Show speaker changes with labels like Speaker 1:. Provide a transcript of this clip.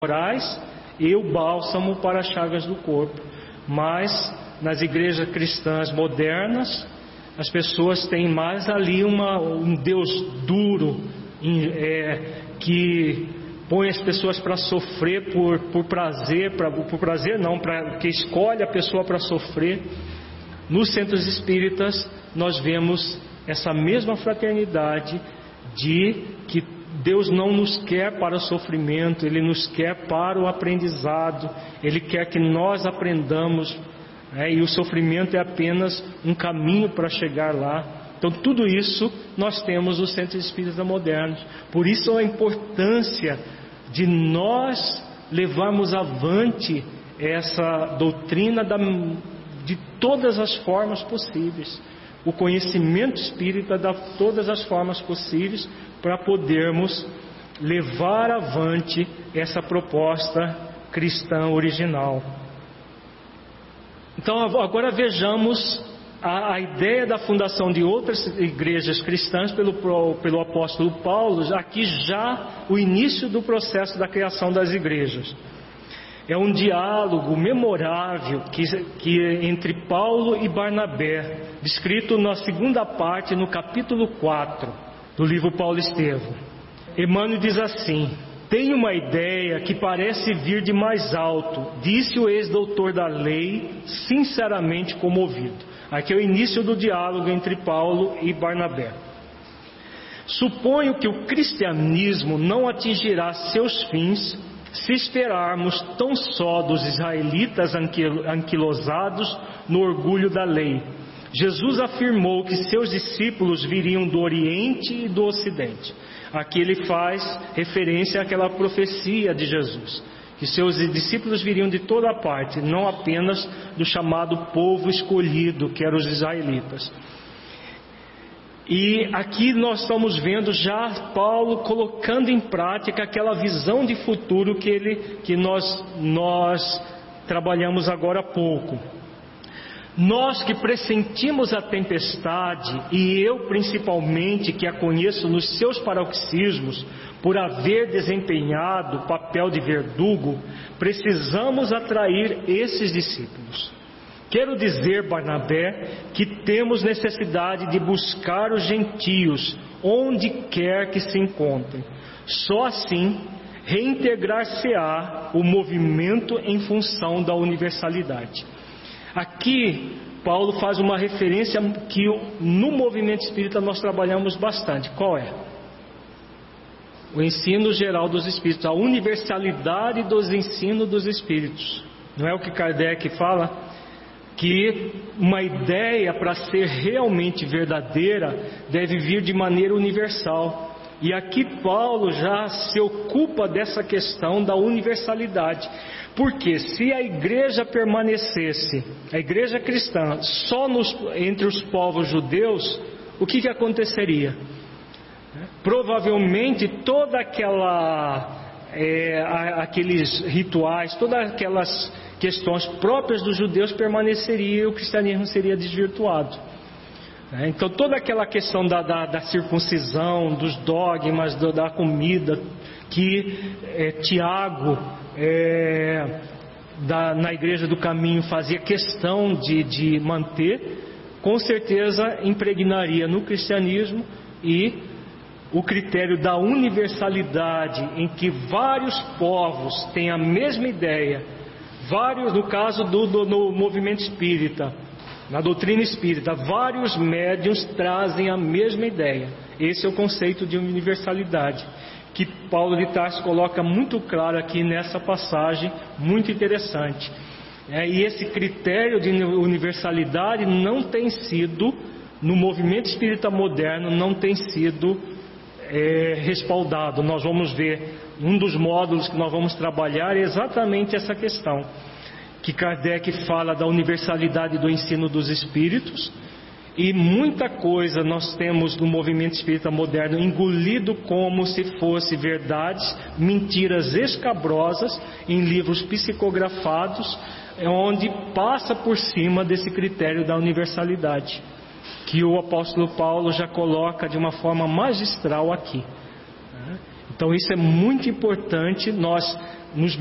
Speaker 1: morais e o bálsamo para as chagas do corpo. Mas nas igrejas cristãs modernas, as pessoas têm mais ali um Deus duro, que põe as pessoas para sofrer por prazer, que escolhe a pessoa para sofrer. Nos centros espíritas nós vemos essa mesma fraternidade de que Deus não nos quer para o sofrimento, Ele nos quer para o aprendizado, Ele quer que nós aprendamos, e o sofrimento é apenas um caminho para chegar lá. Então tudo isso nós temos nos centros espíritas modernos. Por isso a importância de nós levarmos avante essa doutrina de todas as formas possíveis, o conhecimento espírita de todas as formas possíveis, para podermos levar avante essa proposta cristã original. Então agora vejamos a ideia da fundação de outras igrejas cristãs pelo apóstolo Paulo, aqui já o início do processo da criação das igrejas. É um diálogo memorável entre Paulo e Barnabé, descrito na segunda parte, no capítulo 4 do livro Paulo Estevão. Emmanuel diz assim: tenho uma ideia que parece vir de mais alto, disse o ex-doutor da lei, sinceramente comovido. Aqui é o início do diálogo entre Paulo e Barnabé. Suponho que o cristianismo não atingirá seus fins se esperarmos tão só dos israelitas anquilosados no orgulho da lei. Jesus afirmou que seus discípulos viriam do Oriente e do Ocidente. Aqui ele faz referência àquela profecia de Jesus, que seus discípulos viriam de toda parte, não apenas do chamado povo escolhido, que eram os israelitas. E aqui nós estamos vendo já Paulo colocando em prática aquela visão de futuro que nós trabalhamos agora há pouco. Nós que pressentimos a tempestade, e eu principalmente que a conheço nos seus paroxismos, por haver desempenhado o papel de verdugo, precisamos atrair esses discípulos. Quero dizer, Barnabé, que temos necessidade de buscar os gentios onde quer que se encontrem. Só assim reintegrar-se-á o movimento em função da universalidade. Aqui Paulo faz uma referência que no movimento espírita nós trabalhamos bastante. Qual é? O ensino geral dos espíritos, a universalidade dos ensinos dos espíritos. Não é o que Kardec fala? Que uma ideia, para ser realmente verdadeira, deve vir de maneira universal. E aqui Paulo já se ocupa dessa questão da universalidade. Porque se a igreja permanecesse, a igreja cristã, só entre os povos judeus, o que aconteceria? Provavelmente toda aqueles rituais, todas aquelas questões próprias dos judeus permaneceriam e o cristianismo seria desvirtuado. Então toda aquela questão da circuncisão, dos dogmas, da comida, que Tiago, na Igreja do Caminho, fazia questão de manter, com certeza impregnaria no cristianismo, e o critério da universalidade, em que vários povos têm a mesma ideia, no caso no movimento espírita, na doutrina espírita, vários médiuns trazem a mesma ideia. Esse é o conceito de universalidade, que Paulo de Tarso coloca muito claro aqui nessa passagem, muito interessante. E esse critério de universalidade não tem sido, no movimento espírita moderno, não tem sido respaldado. Nós vamos ver, um dos módulos que nós vamos trabalhar é exatamente essa questão, que Kardec fala da universalidade do ensino dos espíritos, e muita coisa nós temos no movimento espírita moderno engolido como se fosse verdades, mentiras escabrosas em livros psicografados, onde passa por cima desse critério da universalidade, que o apóstolo Paulo já coloca de uma forma magistral aqui. Então isso é muito importante nós nos